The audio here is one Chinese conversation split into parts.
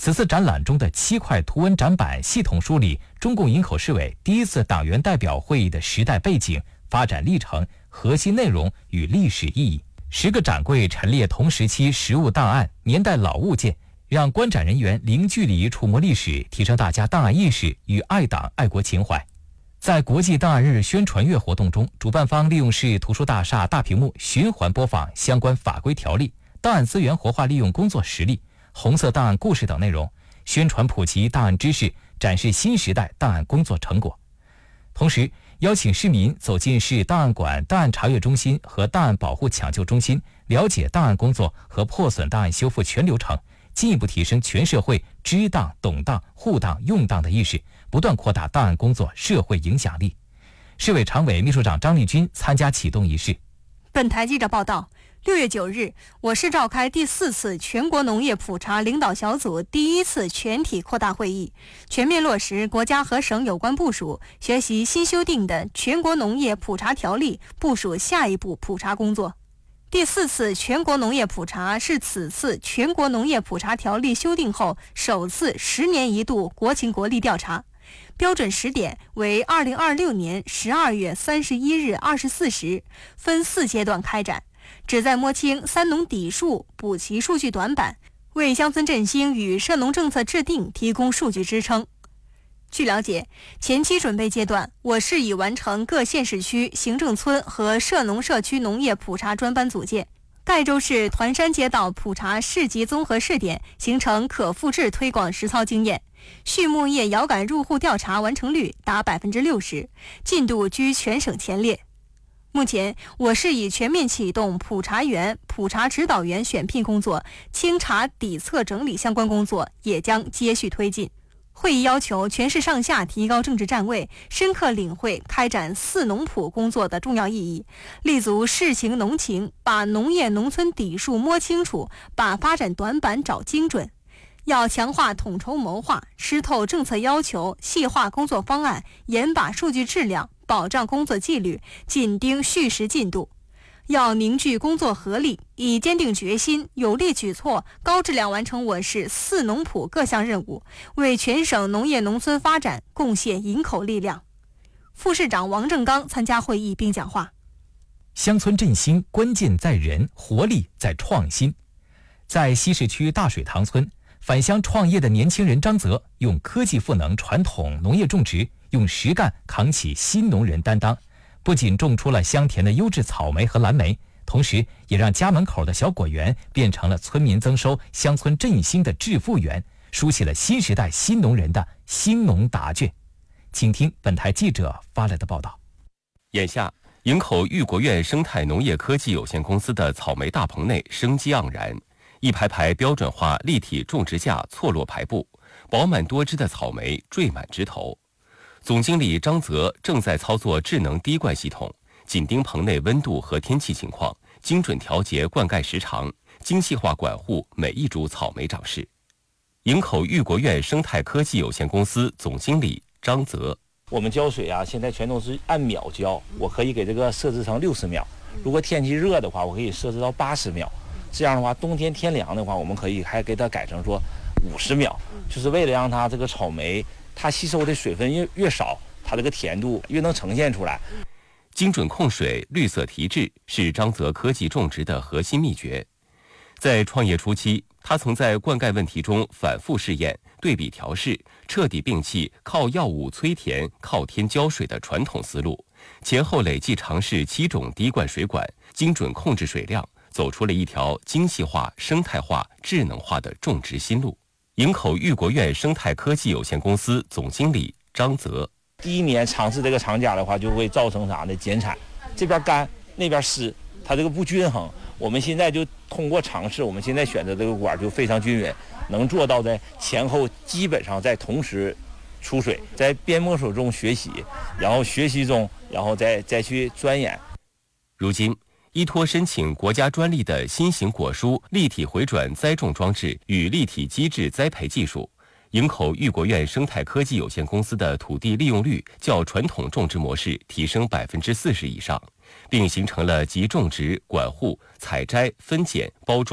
此次展览中的7块图文展板系统梳理中共营口市委第一次党员代表会议的时代背景、发展历程、核心内容与历史意义。10个展柜陈列同时期实物档案、年代老物件，让观展人员零距离触摸历史，提升大家档案意识与爱党爱国情怀。在国际档案日宣传月活动中，主办方利用市图书大厦大屏幕循环播放相关法规条例、档案资源活化利用工作实例、红色档案故事等内容，宣传普及档案知识，展示新时代档案工作成果。同时，邀请市民走进市档案馆、档案查阅中心和档案保护抢救中心，了解档案工作和破损档案修复全流程，进一步提升全社会知档、懂档、护档、用档的意识，不断扩大档案工作社会影响力。市委常委秘书长张立军参加启动仪式。 本台记者报道，6月9日，我市召开第4次全国农业普查领导小组第1次全体扩大会议，全面落实国家和省有关部署，学习新修订的全国农业普查条例，部署下一步普查工作。第4次全国农业普查是此次全国农业普查条例修订后首次10年一度国情国力调查，标准时点为2026年12月31日24时，分4阶段开展，旨在摸清三农底数，补齐数据短板，为乡村振兴与涉农政策制定提供数据支撑。据了解，前期准备阶段，我市已完成各县市区行政村和涉农社区农业普查专班组建，儋州市团山街道普查市级综合试点形成可复制推广实操经验，畜牧业遥感入户调查完成率达 60%， 进度居全省前列。目前，我市已全面启动普查员、普查指导员选聘工作，清查底测整理相关工作也将接续推进。会议要求全市上下提高政治站位，深刻领会开展4农普工作的重要意义，立足市情农情，把农业农村底数摸清楚，把发展短板找精准。要强化统筹谋划，吃透政策要求，细化工作方案，严把数据质量，保障工作纪律，紧盯续实进度。要凝聚工作合力，以坚定决心、有力举措，高质量完成我市4农普各项任务，为全省农业农村发展贡献营口力量。副市长王正刚参加会议并讲话。 乡村振兴关键在人，活力在创新。在西市区大水塘村，返乡创业的年轻人张泽用科技赋能传统农业种植，用实干扛起新农人担当，不仅种出了香甜的优质草莓和蓝莓，同时也让家门口的小果园变成了村民增收、乡村振兴的致富园，书写了新时代新农人的新农答卷。请听本台记者发来的报道。 眼下，营口玉国苑生态农业科技有限公司的草莓大棚内生机盎然，一排排标准化立体种植架错落排布，饱满多汁的草莓缀满枝头。总经理张泽正在操作智能滴灌系统，紧盯棚内温度和天气情况，精准调节灌溉时长，精细化管护每一株草莓长势。营口玉国苑生态科技有限公司总经理张泽： 我们浇水啊，现在全都是按秒浇，我可以给这个设置成60秒。如果天气热的话，我可以设置到80秒。这样的话，冬天天凉的话，我们可以还给它改成说50秒，就是为了让它这个草莓它吸收的水分越少，它这个甜度越能呈现出来。 精准控水、绿色提质是张泽科技种植的核心秘诀。在创业初期，他曾在灌溉问题中反复试验、对比调试，彻底摒弃靠药物催甜、靠天浇水的传统思路，前后累计尝试7种滴灌水管，精准控制水量，走出了一条精细化、生态化、智能化的种植新路。营口玉国苑生态科技有限公司总经理张泽： 第1年尝试这个厂家的话，就会造成啥呢？减产，这边干，那边湿，它这个不均衡。我们现在就通过尝试，我们现在选择这个管就非常均匀，能做到在前后基本上在同时出水，在边摸索中学习，然后学习中，然后再去钻研。 如今，依托申请国家专利的新型果蔬立体回转栽种装置与立体机制栽培技术，营口玉国苑生态科技有限公司的土地利用率较传统种植模式提升40%以上，并形成了集种植、管护、采摘、分拣、包装、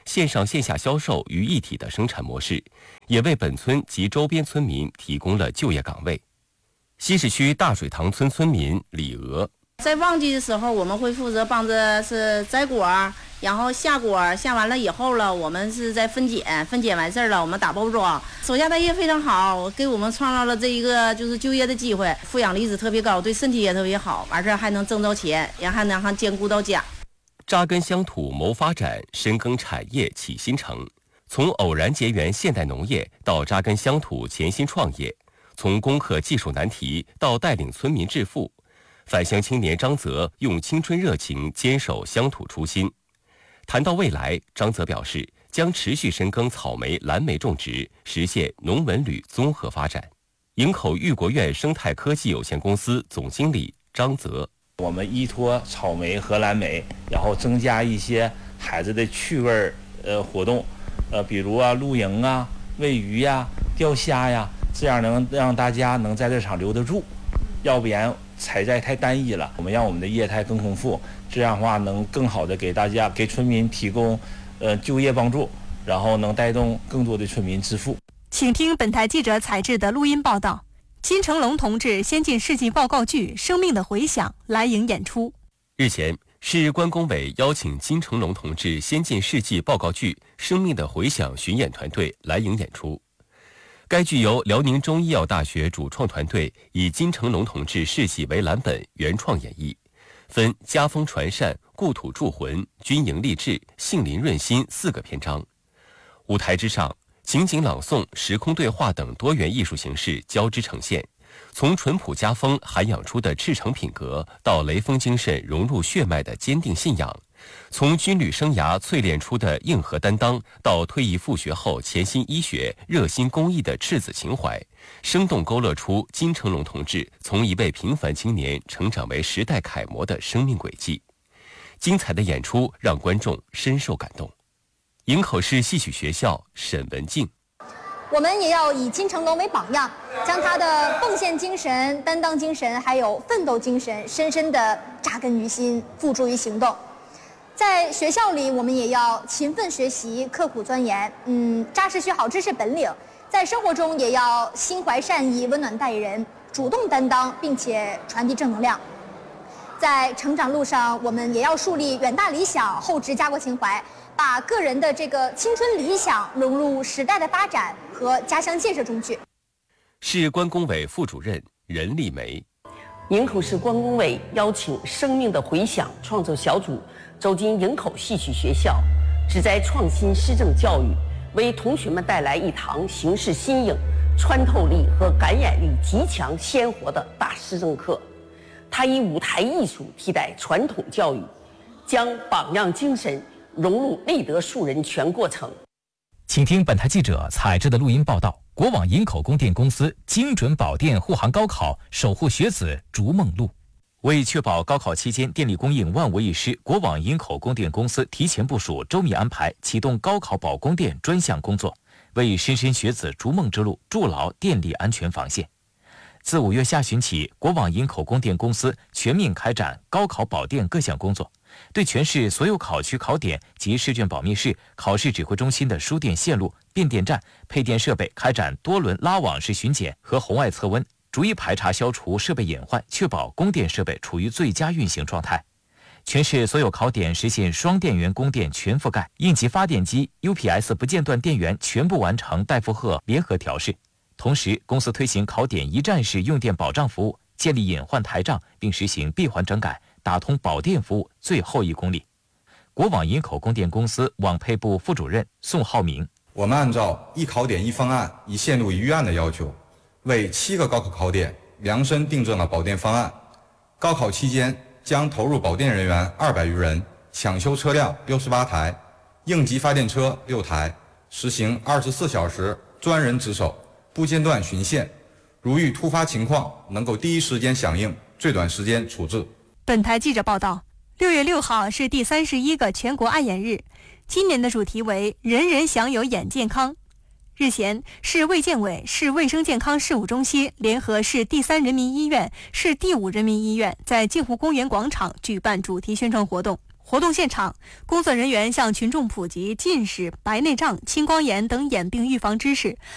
线上线下销售于一体的生产模式，也为本村及周边村民提供了就业岗位。西市区大水塘村村民李娥， 在旺季的时候，我们会负责帮着是摘果，然后下果，下完了以后了，我们是在分拣完事儿了，我们打包装。手下待业非常好，给我们创造了这一个就是就业的机会，负氧离子特别高，对身体也特别好，完事儿还能挣着钱，然后还能兼顾到家。 扎根乡土谋发展，深耕产业启新城。从偶然结缘现代农业到扎根乡土潜心创业，从攻克技术难题到带领村民致富，返乡青年张泽用青春热情坚守乡土初心。谈到未来，张泽表示将持续深耕草莓、蓝莓种植，实现农文旅综合发展。营口育国苑生态科技有限公司总经理张泽， 我们依托草莓和蓝莓，然后增加一些孩子的趣味活动，比如露营啊、喂鱼呀、钓虾呀，这样能让大家能在这场留得住，要不然采摘太单一了。我们让我们的业态更丰富，这样的话能更好的给村民提供就业帮助，然后能带动更多的村民致富。 请听本台记者采制的录音报道。金成龙同志先进事迹报告剧《生命的回响》来营演出。 日前，市关工委邀请金成龙同志先进事迹报告剧《生命的回响》巡演团队来营演出。该剧由辽宁中医药大学主创团队以金成龙同志事迹为蓝本原创演绎，分家风传善、故土铸魂、军营励志、杏林润心4个篇章。舞台之上，情景朗诵、时空对话等多元艺术形式交织呈现，从淳朴家风涵养出的赤诚品格，到雷锋精神融入血脉的坚定信仰，从军旅生涯淬炼出的硬核担当，到退役复学后潜心医学、热心公益的赤子情怀，生动勾勒出金成龙同志从一位平凡青年成长为时代楷模的生命轨迹。精彩的演出让观众深受感动。营口市戏曲学校沈文静， 我们也要以金成龙为榜样，将他的奉献精神、担当精神还有奋斗精神深深地扎根于心，付诸于行动。在学校里，我们也要勤奋学习、刻苦钻研，扎实学好知识本领。在生活中，也要心怀善意、温暖待人，主动担当，并且传递正能量。在成长路上，我们也要树立远大理想，厚植家国情怀，把个人的这个青春理想融入时代的发展和家乡建设中去。 市关工委副主任任丽梅， 营口市关工委邀请生命的回响创作小组走进营口戏曲学校，旨在创新施政教育，为同学们带来一堂形式新颖、穿透力和感染力极强、鲜活的大施政课。它以舞台艺术替代传统教育，将榜样精神融入立德树人全过程。 请听本台记者采制的录音报道。国网营口供电公司精准保电护航高考，守护学子逐梦路。为确保高考期间电力供应万无一失，国网营口供电公司提前部署、周密安排，启动高考保供电专项工作，为莘莘学子逐梦之路筑牢电力安全防线。自5月下旬起，国网营口供电公司全面开展高考保电各项工作，对全市所有考区考点及试卷保密室、考试指挥中心的输电线路、变电站、配电设备开展多轮拉网式巡检和红外测温，逐一排查消除设备隐患，确保供电设备处于最佳运行状态。全市所有考点实现双电源供电全覆盖，应急发电机、UPS 不间断电源全部完成带负荷联合调试。同时，公司推行考点一站式用电保障服务，建立隐患台账，并实行闭环整改，打通保电服务最后1公里。国网营口供电公司网配部副主任宋浩明， 我们按照一考点一方案、一线路一预案的要求，为7个高考考点量身定制了保电方案。高考期间将投入保电人员200余人，抢修车辆68台，应急发电车6台，实行24小时专人值守，不间断巡线，如遇突发情况，能够第一时间响应，最短时间处置。 本台记者报道，6月6号是第31个全国爱眼日，今年的主题为“人人享有眼健康”。日前，市卫健委、市卫生健康事务中心联合市第3人民医院、市第5人民医院在镜湖公园广场举办主题宣传活动。 活动现场，工作人员向群众普及近视、白内障、青光眼等眼病预防知识，